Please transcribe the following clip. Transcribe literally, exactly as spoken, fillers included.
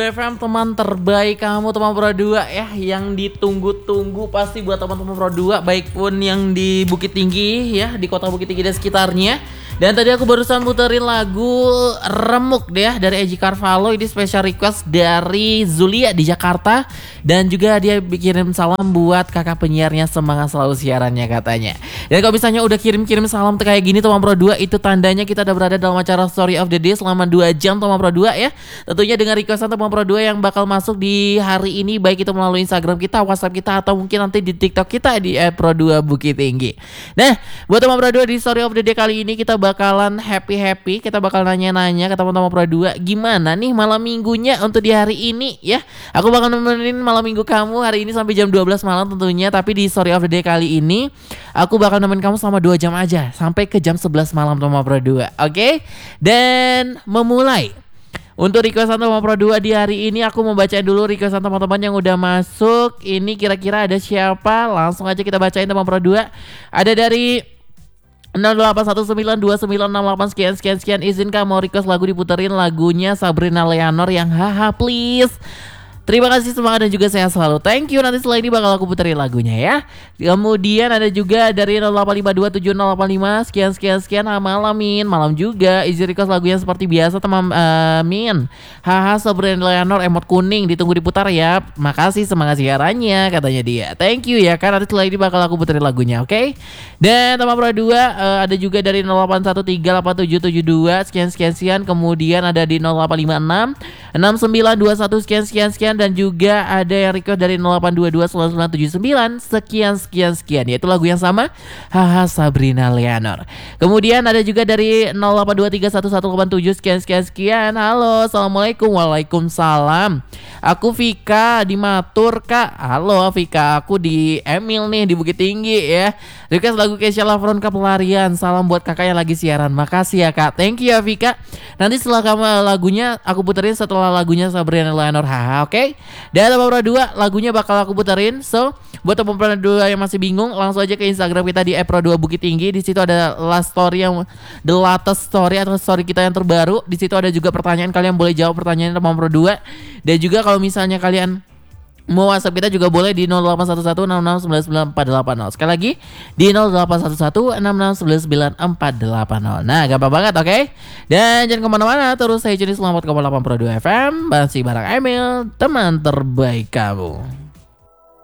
F M teman terbaik kamu teman Pro dua ya, yang ditunggu-tunggu pasti buat teman-teman Pro dua, baik pun yang di Bukit Tinggi ya, di kota Bukit Tinggi dan sekitarnya. Dan tadi aku barusan muterin lagu Remuk deh ya, dari Eji Carvalho. Ini special request dari Zulia di Jakarta. Dan juga dia kirim salam buat kakak penyiarnya, semangat selalu siarannya katanya. Dan kalau misalnya udah kirim-kirim salam kayak gini teman Pro dua, itu tandanya kita udah berada dalam acara Story of the Day selama dua jam teman Pro dua ya. Tentunya dengan requestan teman Pro dua yang bakal masuk di hari ini, baik itu melalui Instagram kita, WhatsApp kita, atau mungkin nanti di TikTok kita di at Pro dua Bukit Tinggi. Nah, buat teman Pro dua di Story of the Day kali ini kita bakalan happy-happy, kita bakal nanya-nanya ke teman-teman Pro dua gimana nih malam minggunya untuk di hari ini ya. Aku bakal nemenin malam minggu kamu hari ini sampai jam dua belas malam tentunya, tapi di Story of the Day kali ini aku bakal nemenin kamu selama dua jam aja sampai ke jam sebelas malam teman Pro dua. Oke? Okay? Dan memulai untuk requestan teman Pro dua di hari ini, aku mau bacain dulu requestan teman-teman yang udah masuk. Ini kira-kira ada siapa? Langsung aja kita bacain teman Pro dua. Ada dari nol delapan satu sembilan dua sembilan enam delapan sekian sekian sekian. Izinkan mau request lagu diputerin lagunya Sabrina Leonor yang haha please. Terima kasih, semangat dan juga sehat selalu. Thank you, nanti setelah ini bakal aku puterin lagunya ya. Kemudian ada juga dari nol delapan lima dua tujuh nol delapan lima sekian sekian sekian. Malam Min, malam juga. Izin request lagunya seperti biasa teman uh, Min. Haha Sabrina Leonor emot kuning, ditunggu diputar ya. Makasih, semangat siarannya katanya dia. Thank you ya kan, nanti setelah ini bakal aku puterin lagunya, oke? Okay? Dan teman Pro dua uh, ada juga dari nol delapan satu tiga delapan tujuh tujuh dua sekian sekian sekian. Kemudian ada di nol delapan lima enam enam sembilan dua satu sekian sekian sekian. Dan juga ada yang request dari nol delapan dua dua sembilan sembilan tujuh sembilan sekian sekian sekian, yaitu lagu yang sama, haha Sabrina Leonor. Kemudian ada juga dari nol delapan dua tiga satu satu delapan tujuh sekian sekian sekian. Halo, assalamualaikum. Waalaikumsalam. Aku Vika di Matur kak. Halo Vika, aku di Emil nih di Bukit Tinggi ya. Request lagu Kesha Lavron Pelarian. Salam buat kakak yang lagi siaran. Makasih ya kak. Thank you ya Vika. Nanti setelah kamu lagunya aku puterin setelah lagunya Sabrina Leonor, haha, oke? Okay? Dan teman Pro dua lagunya bakal aku puterin. So buat teman Pro dua yang masih bingung, langsung aja ke Instagram kita di et pro dua Bukit Tinggi. Di situ ada last story yang the latest story atau story kita yang terbaru. Di situ ada juga pertanyaan, kalian boleh jawab pertanyaan teman Pro dua. Dan juga kalau misalnya kalian mau WhatsApp kita juga boleh di nol delapan satu satu enam enam sembilan sembilan empat delapan nol. Sekali lagi di nol delapan satu satu enam enam sembilan sembilan empat delapan nol. Nah gampang banget, oke? Okay? Dan jangan kemana-mana, terus saya jadi selamat delapan Pro dua F M. Masih bareng Emil, teman terbaik kamu.